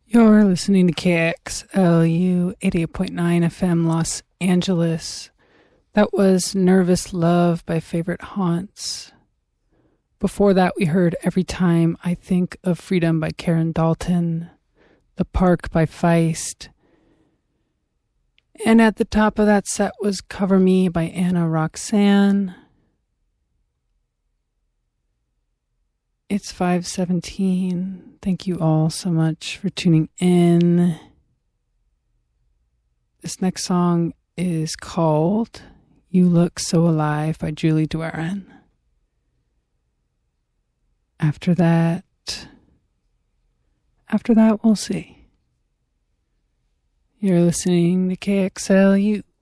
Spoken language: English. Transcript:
You're listening to KXLU 88.9 FM Los Angeles. That was Nervous Love by Favorite Haunts. Before that, we heard Every Time I Think of Freedom by Karen Dalton, The Park by Feist. And at the top of that set was Cover Me by Anna Roxanne. It's 5:17. Thank you all so much for tuning in. This next song is called You Look So Alive by Julie Duran. After that, we'll see. You're listening to KXLU